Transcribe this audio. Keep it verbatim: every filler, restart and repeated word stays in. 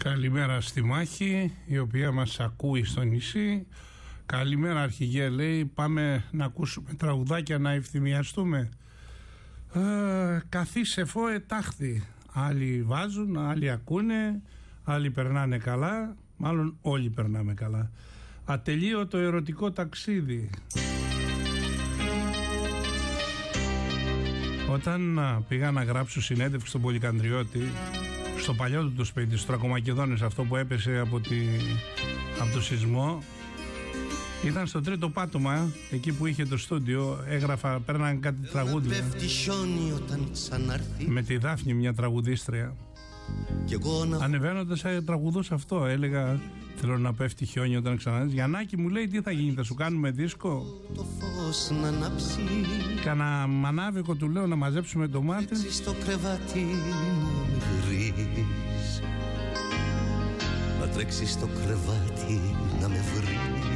Καλημέρα στη Μάχη, η οποία μας ακούει στο νησί. Καλημέρα αρχηγέ, λέει, πάμε να ακούσουμε τραγουδάκια να ευθυμιαστούμε. Ε, καθίσε φόε τάχθη. Άλλοι βάζουν, άλλοι ακούνε, άλλοι περνάνε καλά. Μάλλον όλοι περνάμε καλά. Ατελείωτο ερωτικό ταξίδι. Όταν πήγα να γράψω συνέντευξη στον Πολυκανδριώτη, στο παλιό του το σπίτι, στους Τρακομακεδόνες, αυτό που έπεσε από, τη, από το σεισμό, ήταν στο τρίτο πάτωμα, εκεί που είχε το στούντιο, έγραφα, πέρναν κάτι τραγούδια με τη Δάφνη, μια τραγουδίστρια. Ανεβαίνοντας τραγουδούσα αυτό, έλεγα, θέλω να πέφτει χιόνι όταν ξαναδείς. Γιαννάκη, μου λέει, τι θα γίνει, θα σου κάνουμε δίσκο? Κάνα μανάβικο, του λέω, να μαζέψουμε το μάτι. Στο κρεβάτι να τρέξει στο κρεβάτι να με βρει.